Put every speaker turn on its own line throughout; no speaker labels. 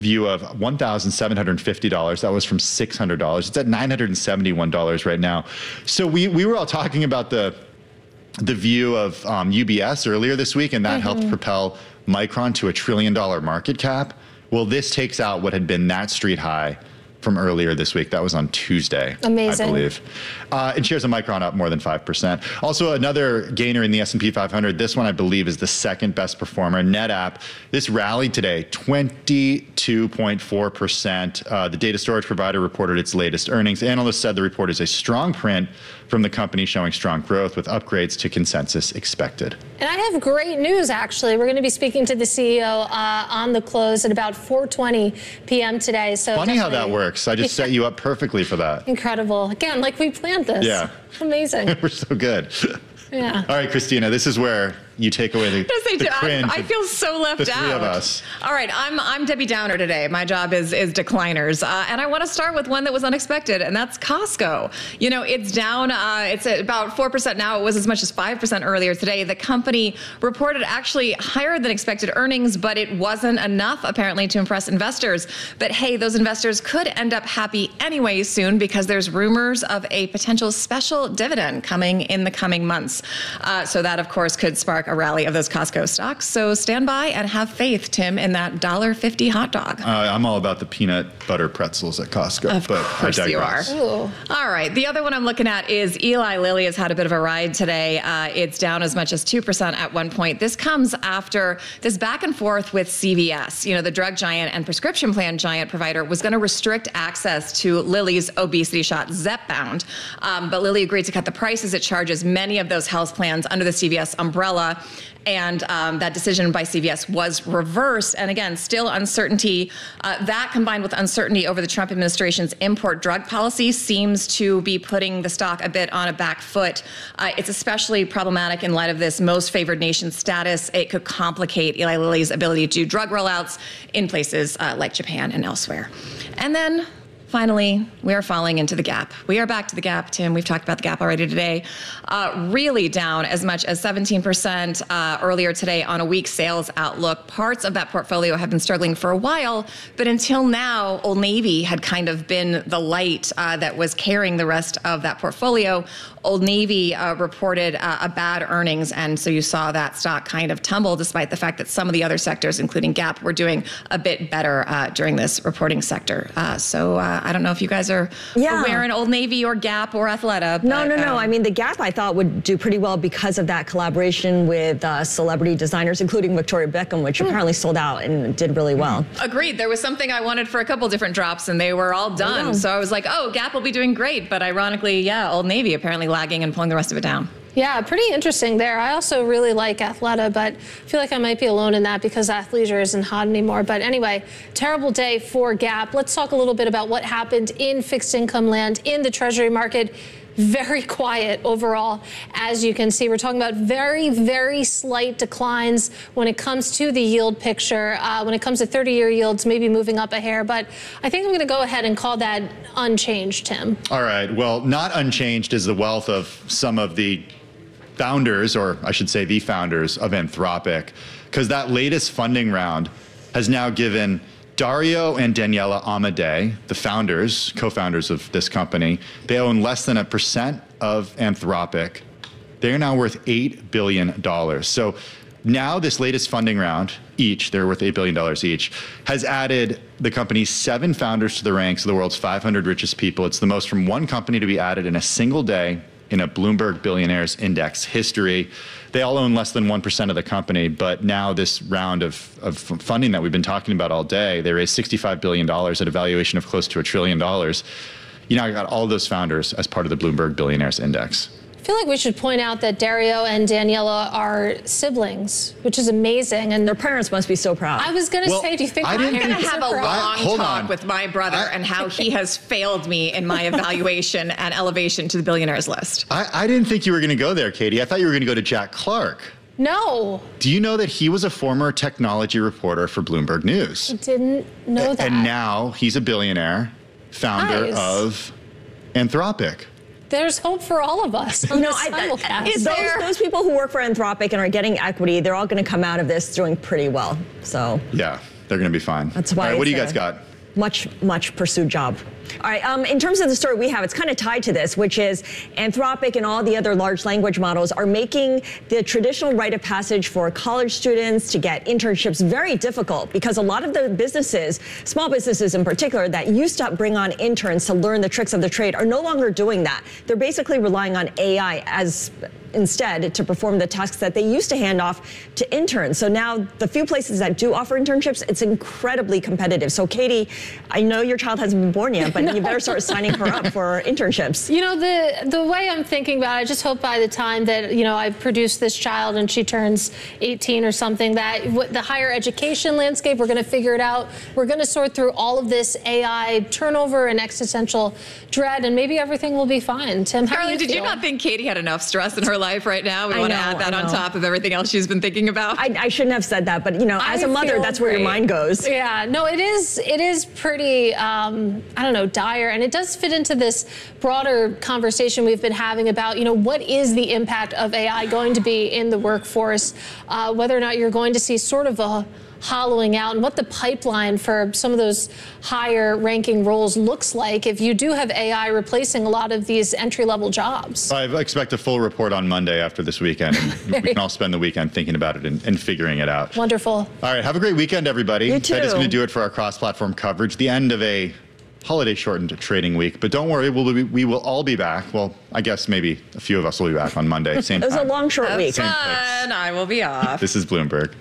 view of $1,750. That was from $600. It's at $971 right now. So we were all talking about the view of UBS earlier this week, and that helped propel Micron to $1 trillion market cap. Well, this takes out what had been that street high from earlier this week. That was on Tuesday,
Amazing.
I believe. And shares of Micron up more than 5%. Also, another gainer in the S&P 500. This one, I believe, is the second best performer. NetApp. This rallied today, 22.4%. The data storage provider reported its latest earnings. Analysts said the report is a strong print from the company, showing strong growth with upgrades to consensus expected.
And I have great news, actually. We're going to be speaking to the CEO on the close at about 4:20 p.m. today. So
funny how that works. I just set you up perfectly for that.
Incredible. Again, like we planned this.
Yeah.
Amazing.
We're so good.
Yeah.
All right, Christina, this is where you take away the cringe.
I feel so left
the three
out.
of us.
All right, I'm Debbie Downer today. My job is decliners, and I want to start with one that was unexpected, and that's Costco. You know, it's down. It's at about 4% now. It was as much as 5% earlier today. The company reported actually higher than expected earnings, but it wasn't enough apparently to impress investors. But hey, those investors could end up happy anyway soon, because there's rumors of a potential special dividend coming in the coming months. So that, of course, could spark a rally of those Costco stocks. So stand by and have faith, Tim, in that $1.50 hot dog.
I'm all about the peanut butter pretzels at Costco.
Of course you are.
Ooh.
All right. The other one I'm looking at is Eli Lilly has had a bit of a ride today. It's down as much as 2% at one point. This comes after this back and forth with CVS. You know, the drug giant and prescription plan giant provider was going to restrict access to Lilly's obesity shot, Zepbound. But Lilly agreed to cut the prices it charges many of those health plans under the CVS umbrella. And that decision by CVS was reversed. And again, still uncertainty. That combined with uncertainty over the Trump administration's import drug policy seems to be putting the stock a bit on a back foot. It's especially problematic in light of this most favored nation status. It could complicate Eli Lilly's ability to do drug rollouts in places like Japan and elsewhere. And then finally, we are falling into the gap. We are back to the gap, Tim. We've talked about the gap already today. Really down as much as 17% earlier today on a weak sales outlook. Parts of that portfolio have been struggling for a while, but until now, Old Navy had kind of been the light that was carrying the rest of that portfolio. Old Navy reported a bad earnings, and so you saw that stock kind of tumble, despite the fact that some of the other sectors, including Gap, were doing a bit better during this reporting sector. So I don't know if you guys are wearing Old Navy or Gap or Athleta.
No. I mean, the Gap, I thought, would do pretty well because of that collaboration with celebrity designers, including Victoria Beckham, which apparently sold out and did really well.
Agreed. There was something I wanted for a couple different drops, and they were all done. So I was like, oh, Gap will be doing great. But ironically, Old Navy apparently lagging and pulling the rest of it down.
Yeah, pretty interesting there. I also really like Athleta, but I feel like I might be alone in that because athleisure isn't hot anymore. But anyway, terrible day for Gap. Let's talk a little bit about what happened in fixed income land in the Treasury market. Very quiet overall. As you can see, we're talking about very, very slight declines when it comes to the yield picture. When it comes to 30-year yields, maybe moving up a hair. But I think I'm going to go ahead and call that unchanged, Tim.
All right. Well, not unchanged is the wealth of some of the founders, or I should say the founders of Anthropic, because that latest funding round has now given Dario and Daniela Amodei, the founders, co-founders of this company, they own less than 1% of Anthropic. They're now worth $8 billion. So now this latest funding round, they're worth $8 billion each, has added the company's 7 founders to the ranks of the world's 500 richest people. It's the most from one company to be added in a single day in a Bloomberg Billionaires Index history. They all own less than 1% of the company, but now this round of funding that we've been talking about all day, they raised $65 billion at a valuation of close to $1 trillion. You now got all those founders as part of the Bloomberg Billionaires Index.
I feel like we should point out that Dario and Daniela are siblings, which is amazing. And
their parents must be so proud.
I was going to say, do you think
I'm going to have a long talk with my brother and how he has failed me in my evaluation and elevation to the billionaires list?
I didn't think you were going to go there, Katie. I thought you were going to go to Jack Clark.
No.
Do you know that he was a former technology reporter for Bloomberg News?
I didn't know that.
And now he's a billionaire, founder of Anthropic.
There's hope for all of us.
You know, those people who work for Anthropic and are getting equity, they're all going to come out of this doing pretty well. So
yeah, They're going to be fine.
That's why.
All right, what do you guys got?
Much pursued job. All right, in terms of the story we have, it's kind of tied to this, which is Anthropic and all the other large language models are making the traditional rite of passage for college students to get internships very difficult, because a lot of the businesses, small businesses in particular, that used to bring on interns to learn the tricks of the trade are no longer doing that. They're basically relying on AI instead to perform the tasks that they used to hand off to interns. So now the few places that do offer internships, it's incredibly competitive. So Katie, I know your child hasn't been born yet, but you better start signing her up for internships.
You know, the way I'm thinking about it, I just hope by the time that, you know, I produce this child and she turns 18 or something, that the higher education landscape, we're going to figure it out. We're going to sort through all of this AI turnover and existential dread, and maybe everything will be fine. Tim, how
Carly,
do you
did
feel?
you not think Katie had enough stress in her life right now? We want to add that on top of everything else she's been thinking about.
I shouldn't have said that, but you know, as a mother, that's where your mind goes.
Yeah, no, it is pretty, I don't know, dire, and it does fit into this broader conversation we've been having about, you know, what is the impact of AI going to be in the workforce, whether or not you're going to see sort of a hollowing out, and what the pipeline for some of those higher ranking roles looks like if you do have AI replacing a lot of these entry-level jobs.
I expect a full report on Monday after this weekend, and we can all spend the weekend thinking about it and figuring it out.
Wonderful.
All right, have a great weekend, everybody.
You too.
That is going to do it for our cross-platform coverage, the end of a holiday-shortened trading week. But don't worry, we will all be back. Well, I guess maybe a few of us will be back on Monday, same
It was
time.
a long, short week.
Fun. I will be off.
This is Bloomberg.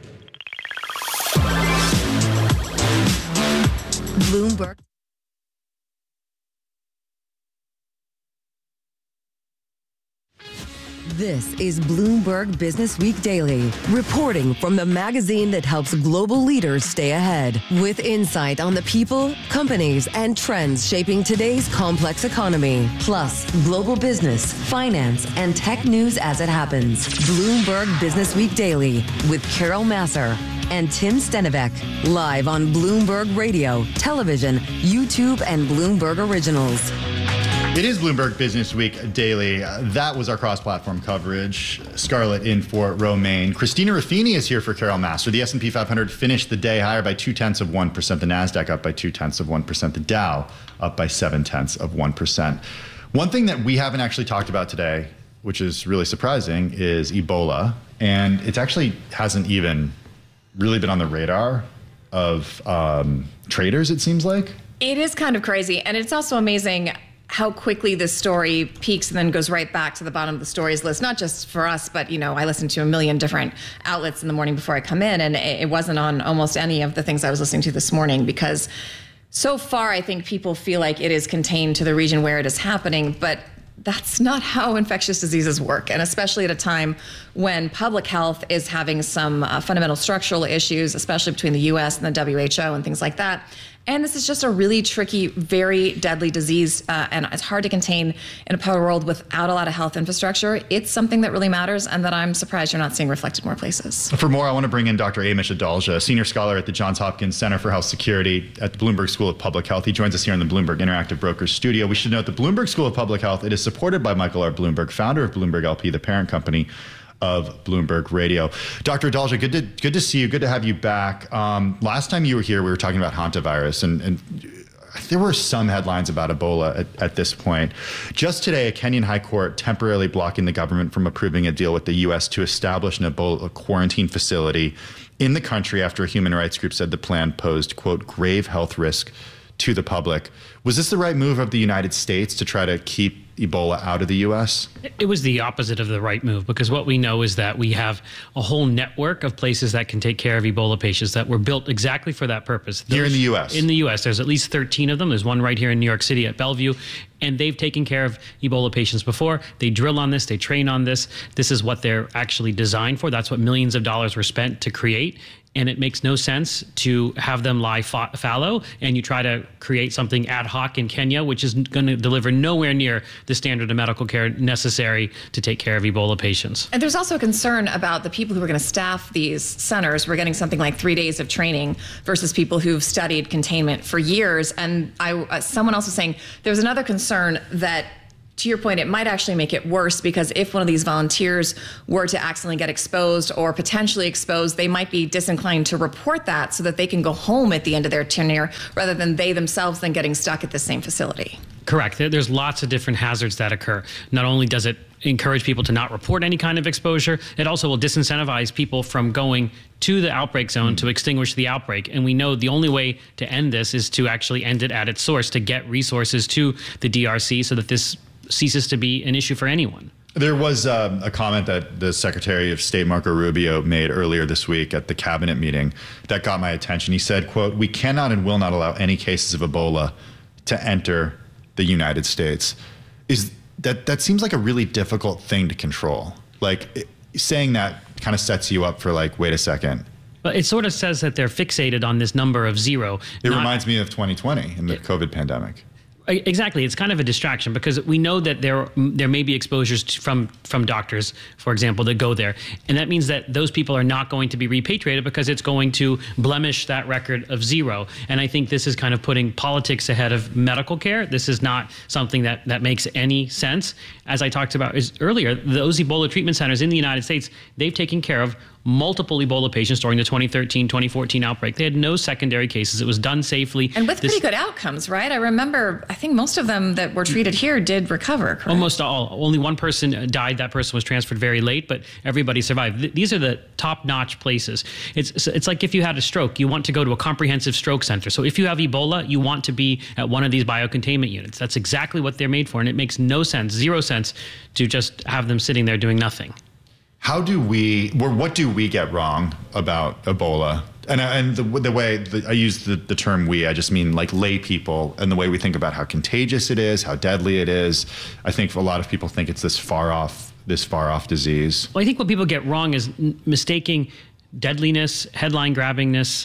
Bloomberg. This is Bloomberg Business Week Daily, reporting from the magazine that helps global leaders stay ahead, with insight on the people, companies, and trends shaping today's complex economy, plus global business, finance, and tech news as it happens. Bloomberg Business Week Daily with Carol Massar and Tim Stenivek, live on Bloomberg Radio, television, YouTube, and Bloomberg Originals.
It is Bloomberg Business Week Daily. That was our cross-platform coverage. Scarlett in for Romaine. Christina Ruffini is here for Carol Massar. The S&P 500 finished the day higher by 0.2%. The NASDAQ up by 0.2%. The Dow up by 0.7%. One thing that we haven't actually talked about today, which is really surprising, is Ebola. And it actually hasn't even really been on the radar of traders, it seems like.
It is kind of crazy. And it's also amazing how quickly this story peaks and then goes right back to the bottom of the stories list, not just for us, but, you know, I listen to a million different outlets in the morning before I come in, and it wasn't on almost any of the things I was listening to this morning, because so far I think people feel like it is contained to the region where it is happening, but that's not how infectious diseases work, and especially at a time when public health is having some fundamental structural issues, especially between the U.S. and the WHO and things like that. And this is just a really tricky, very deadly disease, and it's hard to contain in a world without a lot of health infrastructure. It's something that really matters, and that I'm surprised you're not seeing reflected more places.
For more, I want to bring in Dr. Amish Adalja, senior scholar at the Johns Hopkins Center for Health Security at the Bloomberg School of Public Health. He joins us here in the Bloomberg Interactive Brokers studio. We should note the Bloomberg School of Public Health, it is supported by Michael R. Bloomberg, founder of Bloomberg LP, the parent company of Bloomberg Radio. Dr. Adalja, good to see you. Good to have you back. Last time you were here, we were talking about hantavirus, and there were some headlines about Ebola at this point. Just today, a Kenyan high court temporarily blocking the government from approving a deal with the U.S. to establish an Ebola quarantine facility in the country after a human rights group said the plan posed, quote, grave health risk to the public. Was this the right move of the United States to try to keep Ebola out of the U.S.?
It was the opposite of the right move, because what we know is that we have a whole network of places that can take care of Ebola patients that were built exactly for that purpose.
Here in the U.S.? In
the U.S. There's at least 13 of them. There's one right here in New York City at Bellevue, and they've taken care of Ebola patients before. They drill on this. They train on this. This is what they're actually designed for. That's what millions of dollars were spent to create. And it makes no sense to have them lie fallow, and you try to create something ad hoc in Kenya, which is going to deliver nowhere near the standard of medical care necessary to take care of Ebola patients.
And there's also a concern about the people who are going to staff these centers. We're getting something like 3 days of training versus people who've studied containment for years. And someone else was saying there's another concern that to your point, it might actually make it worse, because if one of these volunteers were to accidentally get exposed or potentially exposed, they might be disinclined to report that so that they can go home at the end of their tenure, rather than they themselves then getting stuck at the same facility.
Correct. There's lots of different hazards that occur. Not only does it encourage people to not report any kind of exposure, it also will disincentivize people from going to the outbreak zone to extinguish the outbreak. And we know the only way to end this is to actually end it at its source, to get resources to the DRC so that this ceases to be an issue for anyone.
There was a comment that the Secretary of State Marco Rubio made earlier this week at the cabinet meeting that got my attention. He said, quote, "We cannot and will not allow any cases of Ebola to enter the United States." That seems like a really difficult thing to control. Like, saying that kind of sets you up for like, wait a second.
But it sort of says that they're fixated on this number of 0.
It reminds me of 2020 and the COVID pandemic.
Exactly. It's kind of a distraction, because we know that there may be exposures from doctors, for example, that go there. And that means that those people are not going to be repatriated, because it's going to blemish that record of 0. And I think this is kind of putting politics ahead of medical care. This is not something that makes any sense. As I talked about earlier, those Ebola treatment centers in the United States, they've taken care of multiple Ebola patients during the 2013-2014 outbreak. They had no secondary cases. It was done safely.
And with pretty good outcomes, right? I remember, I think most of them that were treated here did recover, correct?
Almost all. Only one person died. That person was transferred very late, but everybody survived. These are the top-notch places. It's like if you had a stroke, you want to go to a comprehensive stroke center. So if you have Ebola, you want to be at one of these biocontainment units. That's exactly what they're made for, and it makes no sense, 0 sense, to just have them sitting there doing nothing.
What do we get wrong about Ebola? And the way I use the term we, I just mean like lay people, and the way we think about how contagious it is, how deadly it is. I think a lot of people think it's this far off disease.
Well, I think what people get wrong is mistaking deadliness, headline grabbingness,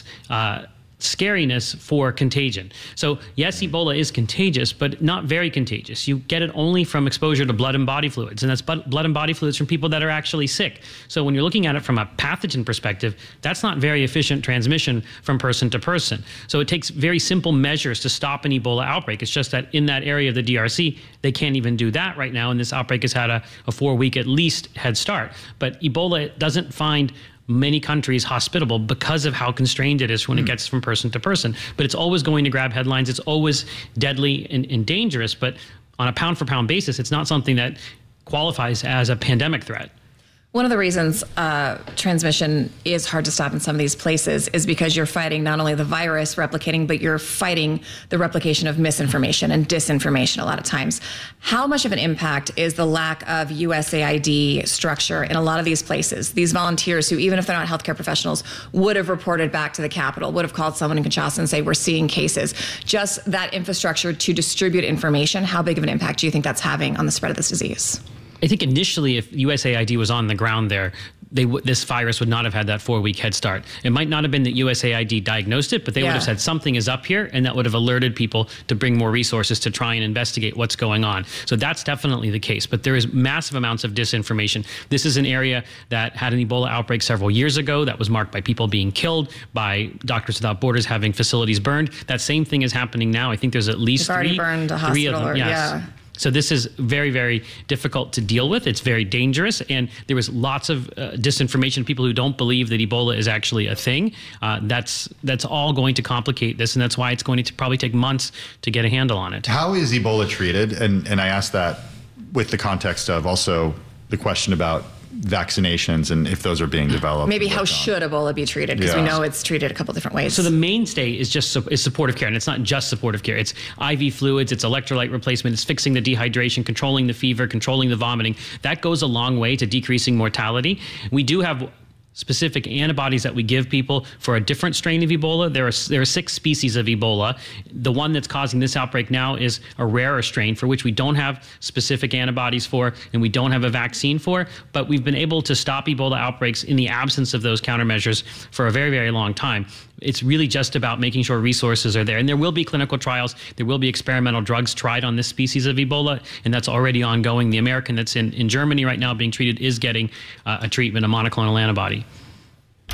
scariness for contagion. So yes, Ebola is contagious, but not very contagious. You get it only from exposure to blood and body fluids, and that's blood and body fluids from people that are actually sick. So when you're looking at it from a pathogen perspective, that's not very efficient transmission from person to person. So it takes very simple measures to stop an Ebola outbreak. It's just that in that area of the DRC, they can't even do that right now, and this outbreak has had a 4-week at least head start. But Ebola doesn't find many countries hospitable because of how constrained it is when it gets from person to person. But it's always going to grab headlines. It's always deadly and dangerous. But on a pound for pound basis, it's not something that qualifies as a pandemic threat.
One of the reasons transmission is hard to stop in some of these places is because you're fighting not only the virus replicating, but you're fighting the replication of misinformation and disinformation a lot of times. How much of an impact is the lack of USAID structure in a lot of these places? These volunteers who, even if they're not healthcare professionals, would have reported back to the Capitol, would have called someone in Kinshasa and say, we're seeing cases. Just that infrastructure to distribute information, how big of an impact do you think that's having on the spread of this disease?
I think initially, if USAID was on the ground there, this virus would not have had that 4-week head start. It might not have been that USAID diagnosed it, but they would have said something is up here, and that would have alerted people to bring more resources to try and investigate what's going on. So that's definitely the case. But there is massive amounts of disinformation. This is an area that had an Ebola outbreak several years ago that was marked by people being killed, by Doctors Without Borders having facilities burned. That same thing is happening now. I think there's at least
They've already burned a hospital,
of them. Yes. So this is very, very difficult to deal with. It's very dangerous. And there was lots of disinformation, people who don't believe that Ebola is actually a thing. That's all going to complicate this. And that's why it's going to probably take months to get a handle on it.
How is Ebola treated? And I ask that with the context of also the question about vaccinations and if those are being developed.
Maybe how should Ebola be treated? Because we know it's treated a couple different ways.
So the mainstay is just supportive care, and it's not just supportive care. It's IV fluids, it's electrolyte replacement, it's fixing the dehydration, controlling the fever, controlling the vomiting. That goes a long way to decreasing mortality. We do have specific antibodies that we give people for a different strain of Ebola. There are 6 species of Ebola. The one that's causing this outbreak now is a rarer strain for which we don't have specific antibodies for and we don't have a vaccine for, but we've been able to stop Ebola outbreaks in the absence of those countermeasures for a very, very long time. It's really just about making sure resources are there. And there will be clinical trials. There will be experimental drugs tried on this species of Ebola, and that's already ongoing. The American that's in Germany right now being treated is getting a treatment, a monoclonal antibody.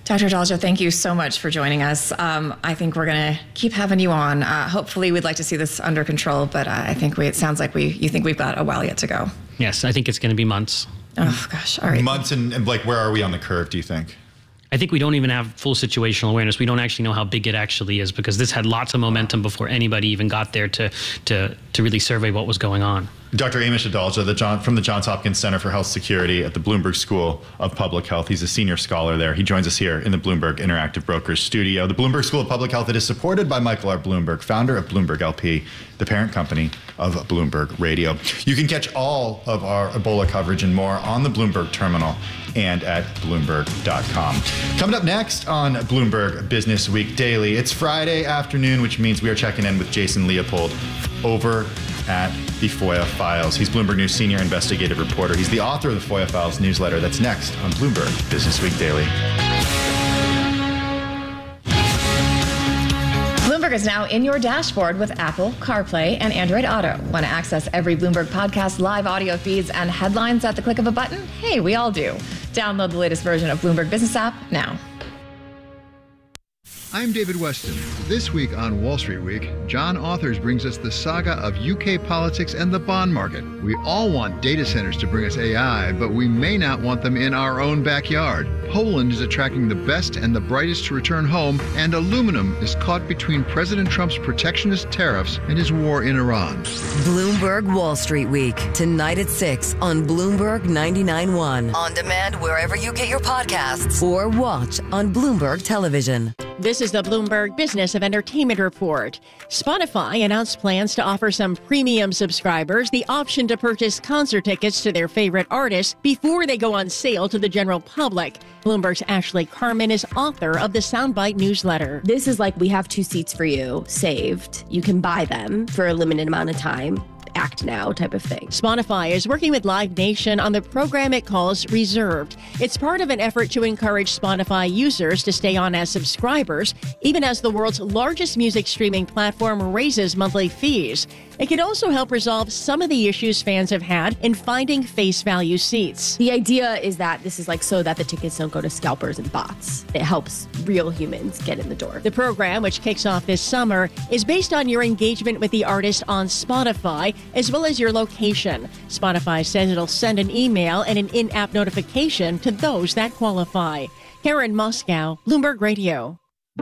Dr. Dalja, thank you so much for joining us. I think we're going to keep having you on. Hopefully, we'd like to see this under control, but I think it sounds like you think we've got a while yet to go.
Yes, I think it's going to be months.
Oh, gosh. All right.
Months and like, where are we on the curve, do you think?
I think we don't even have full situational awareness. We don't actually know how big it actually is, because this had lots of momentum before anybody even got there to really survey what was going on.
Dr. Amish Adalja, from the Johns Hopkins Center for Health Security at the Bloomberg School of Public Health. He's a senior scholar there. He joins us here in the Bloomberg Interactive Brokers studio. The Bloomberg School of Public Health, it is supported by Michael R. Bloomberg, founder of Bloomberg LP, the parent company of Bloomberg Radio. You can catch all of our Ebola coverage and more on the Bloomberg terminal and at Bloomberg.com. Coming up next on Bloomberg Business Week Daily, it's Friday afternoon, which means we are checking in with Jason Leopold over at the FOIA Files. He's Bloomberg News senior investigative reporter. He's the author of the FOIA Files newsletter. That's next on Bloomberg Business Week Daily.
Bloomberg is now in your dashboard with Apple CarPlay and Android Auto. Want to access every Bloomberg podcast, live audio feeds, and headlines at the click of a button? Hey, we all do. Download the latest version of Bloomberg Business app now.
I'm David Weston. This week on Wall Street Week, John Authors brings us the saga of UK politics and the bond market. We all want data centers to bring us AI, but we may not want them in our own backyard. Poland is attracting the best and the brightest to return home, and aluminum is caught between President Trump's protectionist tariffs and his war in Iran.
Bloomberg Wall Street Week, tonight at 6 on Bloomberg 99.1. On demand wherever you get your podcasts, or watch on Bloomberg Television.
This is the Bloomberg Business of Entertainment Report. Spotify announced plans to offer some premium subscribers the option to purchase concert tickets to their favorite artists before they go on sale to the general public. Bloomberg's Ashley Carman is author of the Soundbite newsletter.
This is like, we have 2 seats for you saved. You can buy them for a limited amount of time. Act now type of thing.
Spotify is working with Live Nation on the program it calls Reserved. It's part of an effort to encourage Spotify users to stay on as subscribers, even as the world's largest music streaming platform raises monthly fees. It could also help resolve some of the issues fans have had in finding face value seats.
The idea is that this is like so that the tickets don't go to scalpers and bots. It helps real humans get in the door.
The program, which kicks off this summer, is based on your engagement with the artist on Spotify, as well as your location. Spotify says it'll send an email and an in-app notification to those that qualify. Karen Moscow, Bloomberg Radio.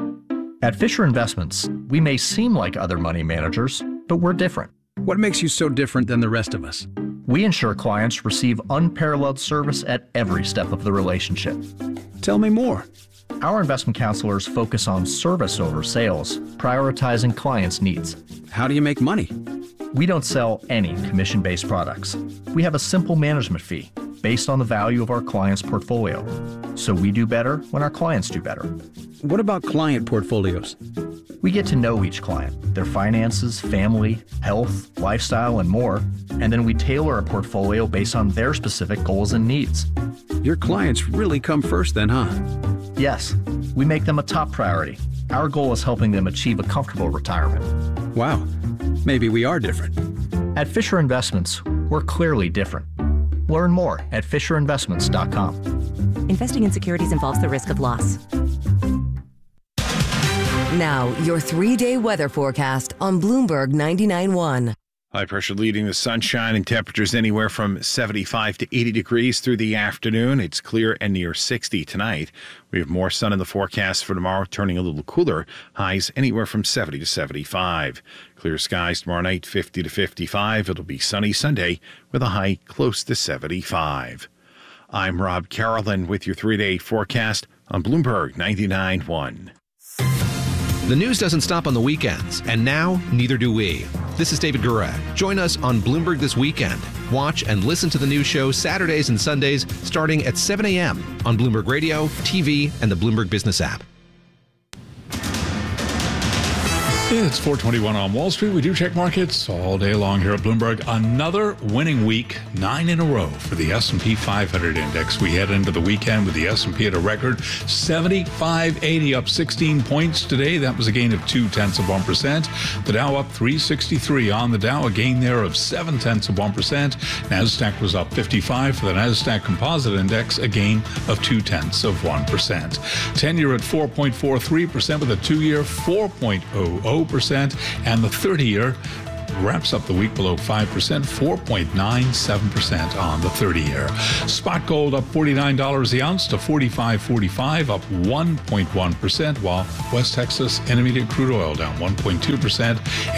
At Fisher Investments, we may seem like other money managers, but we're different.
What makes you so different than the rest of us?
We ensure clients receive unparalleled service at every step of the relationship.
Tell me more.
Our investment counselors focus on service over sales, prioritizing clients' needs.
How do you make money?
We don't sell any commission-based products. We have a simple management fee based on the value of our client's portfolio. So we do better when our clients do better.
What about client portfolios?
We get to know each client, their finances, family, health, lifestyle, and more, and then we tailor a portfolio based on their specific goals and needs.
Your clients really come first then, huh?
Yes, we make them a top priority. Our goal is helping them achieve a comfortable retirement.
Wow, maybe we are different.
At Fisher Investments, we're clearly different. Learn more at FisherInvestments.com.
Investing in securities involves the risk of loss.
Now, your 3-day weather forecast on Bloomberg 99.1.
High pressure leading the sunshine and temperatures anywhere from 75 to 80 degrees through the afternoon. It's clear and near 60 tonight. We have more sun in the forecast for tomorrow, turning a little cooler. Highs anywhere from 70 to 75. Clear skies tomorrow night, 50 to 55. It'll be sunny Sunday with a high close to 75. I'm Rob Carolyn with your 3-day forecast on Bloomberg 99.1.
The news doesn't stop on the weekends, and now neither do we. This is David Gura. Join us on Bloomberg This Weekend. Watch and listen to the news show Saturdays and Sundays starting at 7 a.m. on Bloomberg Radio, TV, and the Bloomberg Business app.
It's 4:21 on Wall Street. We do check markets all day long here at Bloomberg. Another winning week, 9 in a row for the S&P 500 index. We head into the weekend with the S&P at a record 7580, up 16 points today. That was a gain of 0.2%. The Dow up 363 on the Dow, a gain there of 0.7%. NASDAQ was up 55 for the NASDAQ Composite Index, a gain of 0.2%. 10-year at 4.43% with a 2-year 4.00%, and the 30-year wraps up the week below 5%, 4.97% on the 30-year. Spot gold up $49 the ounce to $45.45, up 1.1%, while West Texas Intermediate crude oil down 1.2%,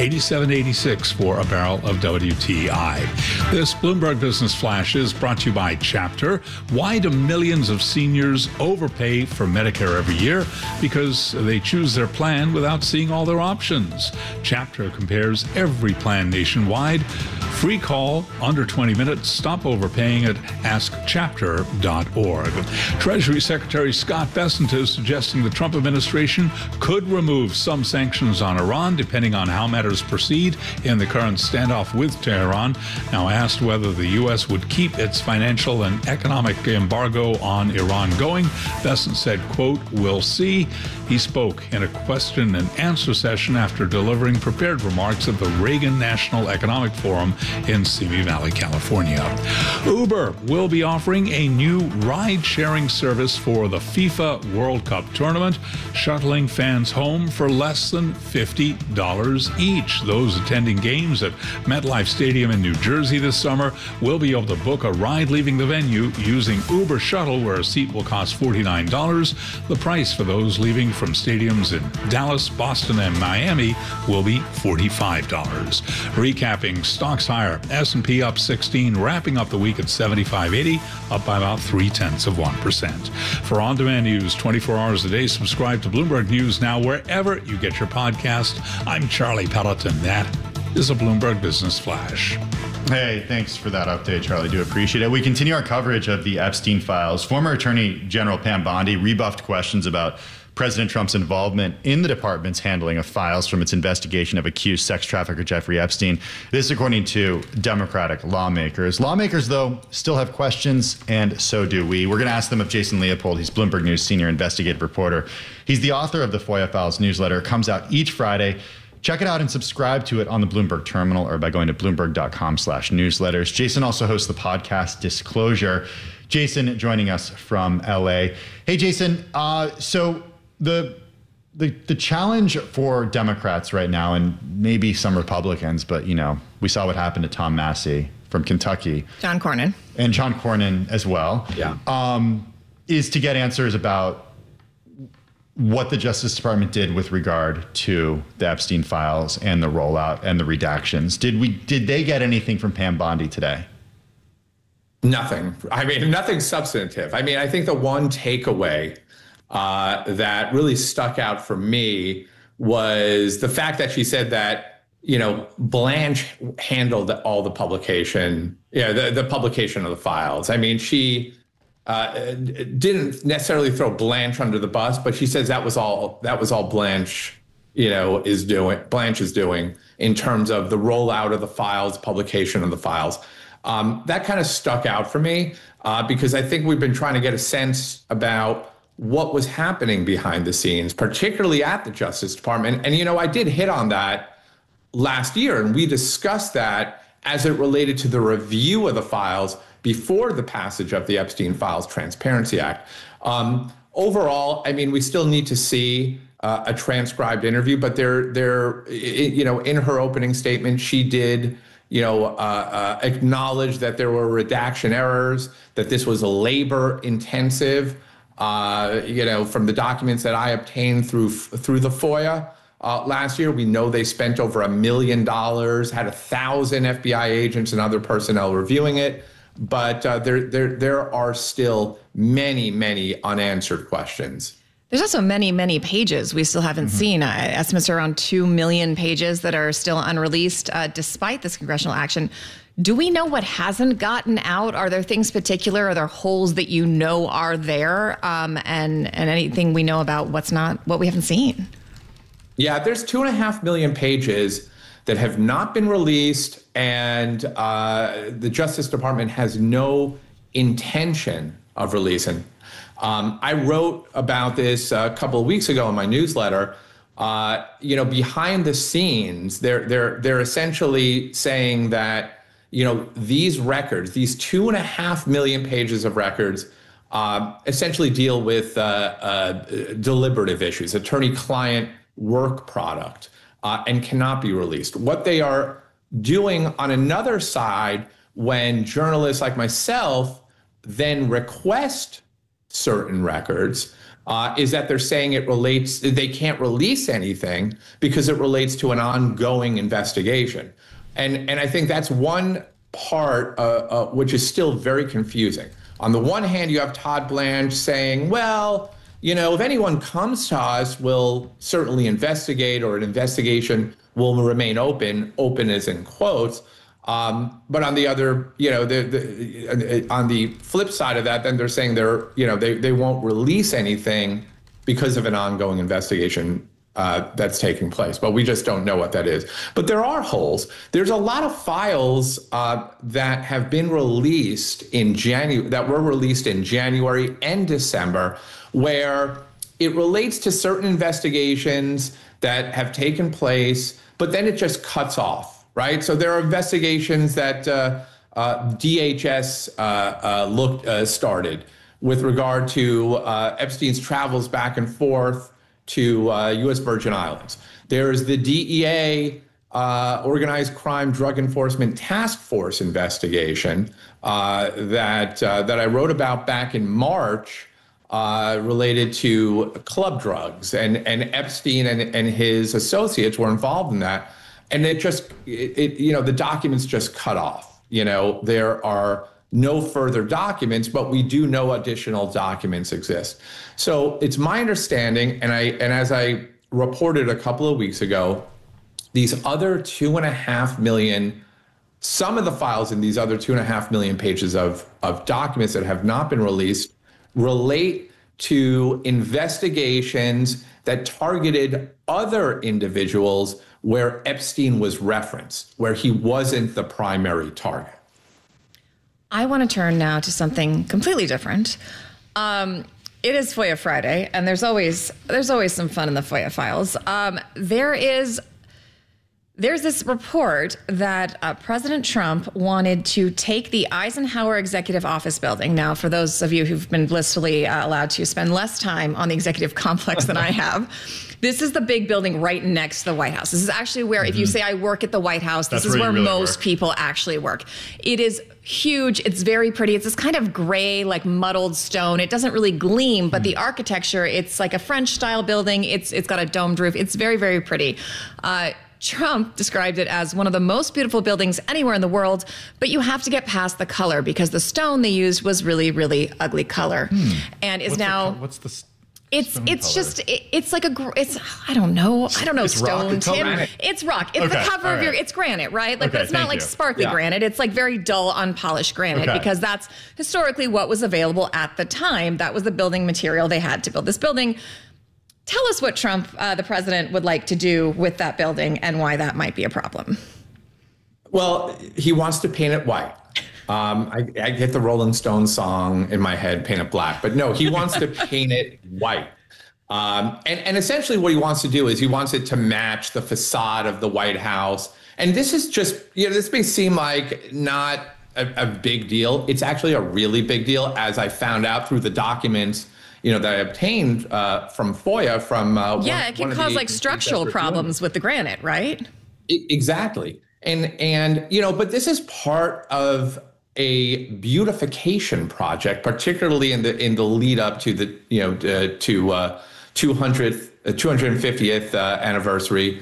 $87.86 for a barrel of WTI. This Bloomberg Business Flash is brought to you by Chapter. Why do millions of seniors overpay for Medicare every year? Because they choose their plan without seeing all their options. Chapter compares every plan nationwide. Free call, under 20 minutes. Stop overpaying at askchapter.org. Treasury Secretary Scott Bessent is suggesting the Trump administration could remove some sanctions on Iran, depending on how matters proceed in the current standoff with Tehran. Now asked whether the U.S. would keep its financial and economic embargo on Iran going, Bessent said, quote, "We'll see." He spoke in a question and answer session after delivering prepared remarks at the Reagan National Economic Forum in Simi Valley, California. Uber will be offering a new ride-sharing service for the FIFA World Cup tournament, shuttling fans home for less than $50 each. Those attending games at MetLife Stadium in New Jersey this summer will be able to book a ride leaving the venue using Uber Shuttle, where a seat will cost $49. The price for those leaving from stadiums in Dallas, Boston, and Miami will be $45. Recapping stocks higher. S&P up 16, wrapping up the week at 7580, up by about 0.3%. For on-demand news 24 hours a day, subscribe to Bloomberg News Now wherever you get your podcast. I'm Charlie Pelleton. That is a Bloomberg Business Flash.
Hey, thanks for that update, Charlie. Do appreciate it. We continue our coverage of the Epstein files. Former Attorney General Pam Bondi rebuffed questions about President Trump's involvement in the department's handling of files from its investigation of accused sex trafficker Jeffrey Epstein. This, according to Democratic lawmakers. Lawmakers, though, still have questions, and so do we. We're going to ask them of Jason Leopold. He's Bloomberg News senior investigative reporter. He's the author of the FOIA Files newsletter. It comes out each Friday. Check it out and subscribe to it on the Bloomberg terminal or by going to bloomberg.com/newsletters. Jason also hosts the podcast Disclosure. Jason joining us from LA. Hey, Jason. So the challenge for Democrats right now, and maybe some Republicans, but, you know, we saw what happened to Tom Massey from Kentucky.
John Cornyn.
And John Cornyn as well.
Yeah.
Is to get answers about what the Justice Department did with regard to the Epstein files and the rollout and the redactions. Did they get anything from Pam Bondi today?
Nothing. I mean, nothing substantive. I mean, I think the one takeaway that really stuck out for me was the fact that she said that, you know, Blanche handled all the publication, the publication of the files. I mean, she didn't necessarily throw Blanche under the bus, but she says that was all Blanche, is doing in terms of the rollout of the files, publication of the files. That kind of stuck out for me because I think we've been trying to get a sense about what was happening behind the scenes, particularly at the Justice Department. And, I did hit on that last year, and we discussed that as it related to the review of the files before the passage of the Epstein Files Transparency Act. Overall, I mean, we still need to see a transcribed interview, but in her opening statement, she did acknowledge that there were redaction errors, that this was labor intensive. From the documents that I obtained through the FOIA last year, we know they spent over $1 million, had 1,000 FBI agents and other personnel reviewing it. But there are still many, many unanswered questions.
There's also many, many pages we still haven't seen. Estimates are around 2 million pages that are still unreleased despite this congressional action. Do we know what hasn't gotten out? Are there things particular? Are there holes that are there? And anything we know about what we haven't seen?
Yeah, there's 2.5 million pages that have not been released, and the Justice Department has no intention of releasing. I wrote about this a couple of weeks ago in my newsletter. Behind the scenes, they're essentially saying that, these records, these 2.5 million pages of records, essentially deal with deliberative issues, attorney-client work product, and cannot be released. What they are doing on another side, when journalists like myself then request certain records, is that they're saying they can't release anything because it relates to an ongoing investigation. And I think that's one part which is still very confusing. On the one hand, you have Todd Blanche saying, well, if anyone comes to us, we'll certainly investigate, or an investigation will remain open as in quotes. But on the other, on the flip side of that, then they're saying they won't release anything because of an ongoing investigation that's taking place. But we just don't know what that is. But there are holes. There's a lot of files that have been released that were released in January and December, where it relates to certain investigations that have taken place, but then it just cuts off, right? So there are investigations that DHS started with regard to Epstein's travels back and forth to U.S. Virgin Islands. There's the DEA Organized Crime Drug Enforcement Task Force investigation that I wrote about back in March, related to club drugs, and Epstein and his associates were involved in that. And the documents just cut off. There are no further documents, but we do know additional documents exist. So it's my understanding, and as I reported a couple of weeks ago, these other 2.5 million, some of the files in these other 2.5 million pages of documents that have not been released relate to investigations that targeted other individuals where Epstein was referenced, where he wasn't the primary target.
I want to turn now to something completely different. It is FOIA Friday, and there's always some fun in the FOIA files. There's this report that President Trump wanted to take the Eisenhower Executive Office building. Now, for those of you who've been blissfully allowed to spend less time on the executive complex than I have, this is the big building right next to the White House. This is actually where, if you say, I work at the White House, this is where really most people actually work. It is huge. It's very pretty. It's this kind of gray, like muddled stone. It doesn't really gleam, but the architecture, it's like a French style building. It's got a domed roof. It's very, very pretty. Trump described it as one of the most beautiful buildings anywhere in the world, but you have to get past the color because the stone they used was really, really ugly color, and is
what's the
it's just it's like I don't know
it's
stone,
rock,
Tim. It's rock. It's the cover of it's granite, right? Like, but it's not like sparkly granite. It's like very dull, unpolished granite because that's historically what was available at the time. That was the building material they had to build this building. Tell us what Trump, the president, would like to do with that building and why that might be a problem.
Well, he wants to paint it white. I get the Rolling Stones song in my head, Paint It Black. But no, he wants to paint it white. And essentially what he wants to do is he wants it to match the facade of the White House. And this is just, this may seem like not a big deal. It's actually a really big deal, as I found out through the documents that I obtained from FOIA from
it can cause like structural problems with the granite, right?
Exactly. And but this is part of a beautification project, particularly in the lead up to the 250th anniversary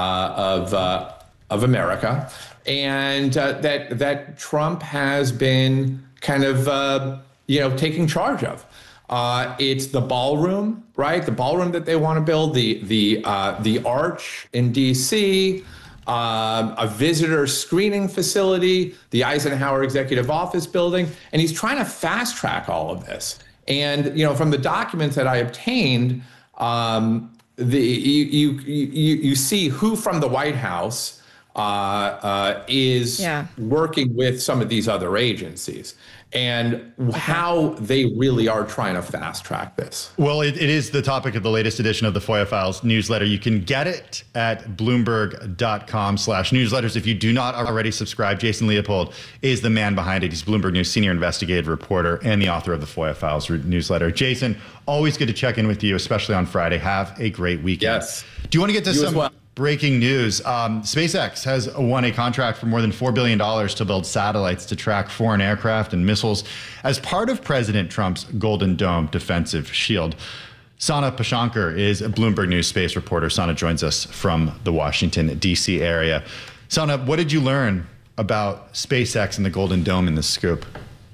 of America, and that Trump has been kind of taking charge of. It's the ballroom, right? The ballroom that they want to build, the Arch in D.C., a visitor screening facility, the Eisenhower Executive Office building, and he's trying to fast track all of this. And from the documents that I obtained, you see who from the White House is working with some of these other agencies and how they really are trying to fast track this.
Well, it is the topic of the latest edition of the FOIA Files newsletter. You can get it at Bloomberg.com/newsletters. If you do not already subscribe, Jason Leopold is the man behind it. He's Bloomberg News senior investigative reporter and the author of the FOIA Files newsletter. Jason, always good to check in with you, especially on Friday. Have a great weekend.
Yes.
Do you want to get to some breaking news? SpaceX has won a contract for more than $4 billion to build satellites to track foreign aircraft and missiles as part of President Trump's Golden Dome defensive shield. Sana Pashankar is a Bloomberg News space reporter. Sana joins us from the Washington, D.C. area. Sana, what did you learn about SpaceX and the Golden Dome in this scoop?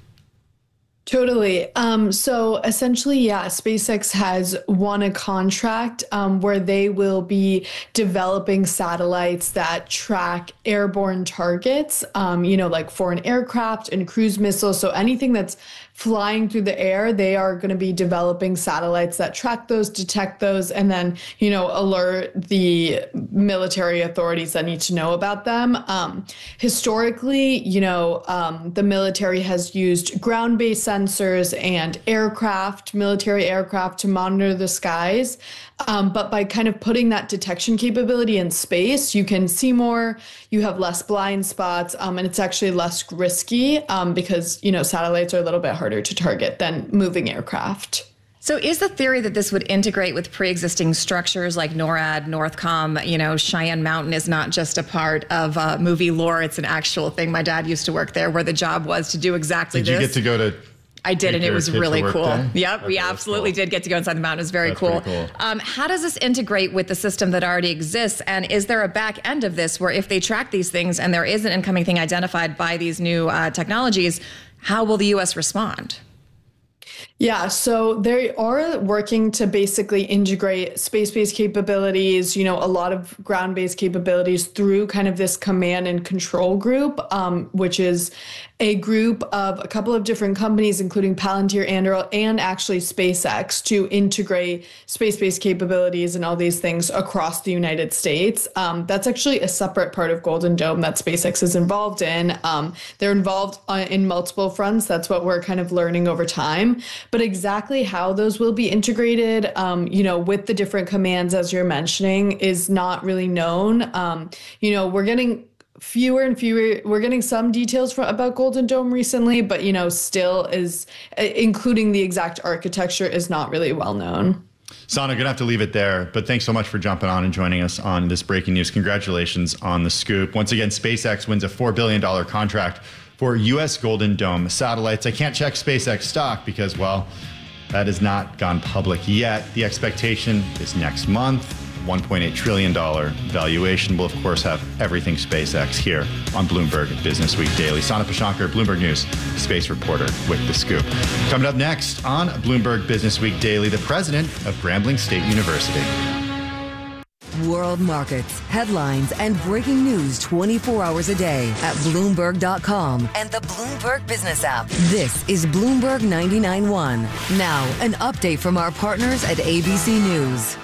Totally. So essentially, SpaceX has won a contract where they will be developing satellites that track airborne targets, like foreign aircraft and cruise missiles. So anything that's flying through the air, they are going to be developing satellites that track those, detect those, and then, alert the military authorities that need to know about them. Historically, the military has used ground-based sensors and military aircraft to monitor the skies. But by kind of putting that detection capability in space, you can see more, you have less blind spots, and it's actually less risky because, satellites are a little bit harder to target than moving aircraft.
So is the theory that this would integrate with pre-existing structures like NORAD, Northcom, Cheyenne Mountain is not just a part of movie lore, it's an actual thing. My dad used to work there where the job was to do exactly this.
Did you get to go to...
I did, and it was really cool.
Day?
Yep, we absolutely did get to go inside the mountain. It was very cool. How does this integrate with the system that already exists? And is there a back end of this where if they track these things and there is an incoming thing identified by these new technologies, how will the U.S. respond?
Yeah, so they are working to basically integrate space-based capabilities, a lot of ground-based capabilities through kind of this command and control group, which is a group of a couple of different companies, including Palantir, Anduril, and actually SpaceX, to integrate space-based capabilities and all these things across the United States. That's actually a separate part of Golden Dome that SpaceX is involved in. They're involved in multiple fronts. That's what we're kind of learning over time. But exactly how those will be integrated, with the different commands, as you're mentioning, is not really known. We're getting fewer and fewer. We're getting some details about Golden Dome recently, but, still is, including the exact architecture, is not really well known.
Sana, going to have to leave it there, but thanks so much for jumping on and joining us on this breaking news. Congratulations on the scoop. Once again, SpaceX wins a $4 billion contract for U.S. Golden Dome satellites. I can't check SpaceX stock because, well, that has not gone public yet. The expectation is next month. $1.8 trillion valuation. We'll, of course, have everything SpaceX here on Bloomberg Business Week Daily. Sana Pashankar, Bloomberg News space reporter with the scoop. Coming up next on Bloomberg Business Week Daily, the president of Grambling State University.
World markets, headlines, and breaking news 24 hours a day at Bloomberg.com and the Bloomberg Business app. This is Bloomberg 99.1. Now, an update from our partners at ABC News.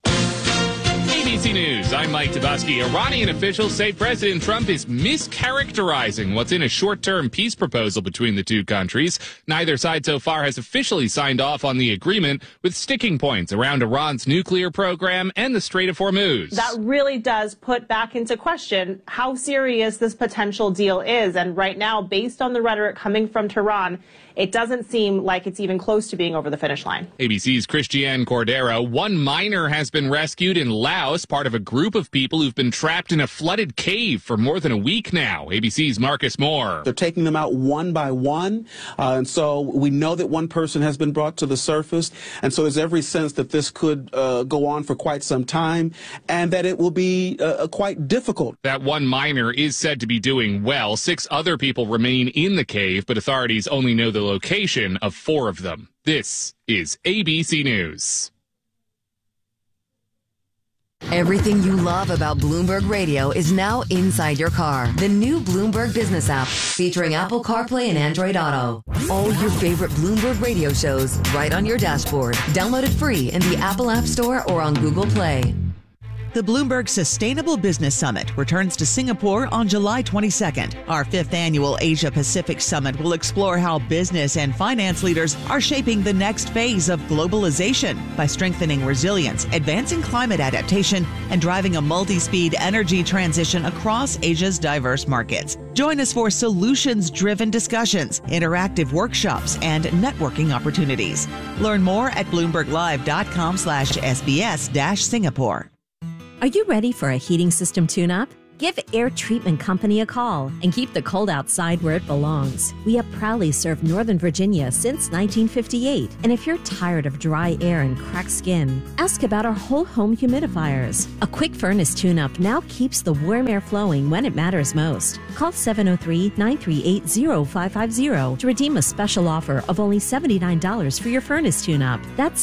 ABC News, I'm Mike Tabusky. Iranian officials say President Trump is mischaracterizing what's in a short-term peace proposal between the two countries. Neither side so far has officially signed off on the agreement, with sticking points around Iran's nuclear program and the Strait of Hormuz.
That really does put back into question how serious this potential deal is. And right now, based on the rhetoric coming from Tehran, it doesn't seem like it's even close to being over the finish line.
ABC's Christiane Cordero. One miner has been rescued in Laos, part of a group of people who've been trapped in a flooded cave for more than a week now. ABC's Marcus Moore.
They're taking them out one by one. And so we know that one person has been brought to the surface. And so there's every sense that this could go on for quite some time and that it will be quite difficult.
That one miner is said to be doing well. 6 other people remain in the cave, but authorities only know the location of 4 of them. This is ABC News.
Everything you love about Bloomberg Radio is now inside your car. The new Bloomberg Business app featuring Apple CarPlay and Android Auto. All your favorite Bloomberg Radio shows right on your dashboard. Download it free in the Apple App Store or on Google Play.
The Bloomberg Sustainable Business Summit returns to Singapore on July 22nd. Our 5th annual Asia Pacific Summit will explore how business and finance leaders are shaping the next phase of globalization by strengthening resilience, advancing climate adaptation, and driving a multi-speed energy transition across Asia's diverse markets. Join us for solutions-driven discussions, interactive workshops, and networking opportunities. Learn more at bloomberglive.com/SBS-Singapore.
Are you ready for a heating system tune-up? Give Air Treatment Company a call and keep the cold outside where it belongs. We have proudly served Northern Virginia since 1958. And if you're tired of dry air and cracked skin, ask about our whole home humidifiers. A quick furnace tune-up now keeps the warm air flowing when it matters most. Call 703-938-0550 to redeem a special offer of only $79 for your furnace tune-up. That's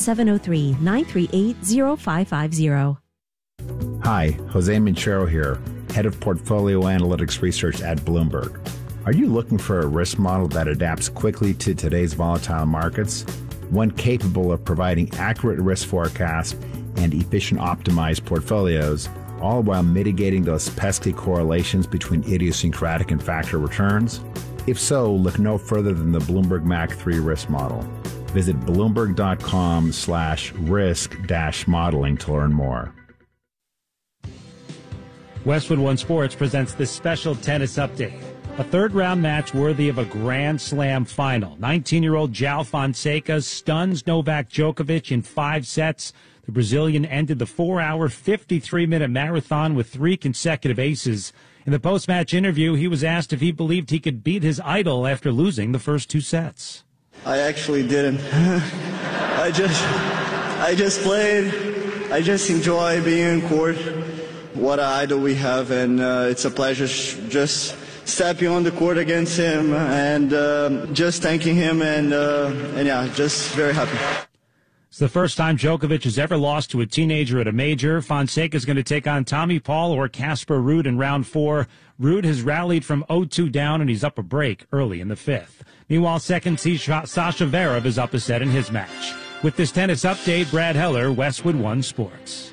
703-938-0550.
Hi, Jose Minchero here, Head of Portfolio Analytics Research at Bloomberg. Are you looking for a risk model that adapts quickly to today's volatile markets? One capable of providing accurate risk forecasts and efficient optimized portfolios, all while mitigating those pesky correlations between idiosyncratic and factor returns? If so, look no further than the Bloomberg MAC 3 risk model. Visit bloomberg.com/risk-modeling to learn more.
Westwood One Sports presents this special tennis update. A third-round match worthy of a Grand Slam final. 19-year-old João Fonseca stuns Novak Djokovic in 5 sets. The Brazilian ended the 4-hour, 53-minute marathon with 3 consecutive aces. In the post-match interview, he was asked if he believed he could beat his idol after losing the first 2 sets.
I actually didn't. I just played. I just enjoy being in court. What an idol we have, and it's a pleasure just stepping on the court against him and just thanking him, and yeah, just very happy.
It's the first time Djokovic has ever lost to a teenager at a major. Fonseca is going to take on Tommy Paul or Casper Ruud in round 4. Ruud has rallied from 0-2 down, and he's up a break early in the 5th. Meanwhile, second seed Sasha Zverev is up a set in his match. With this tennis update, Brad Heller, Westwood One Sports.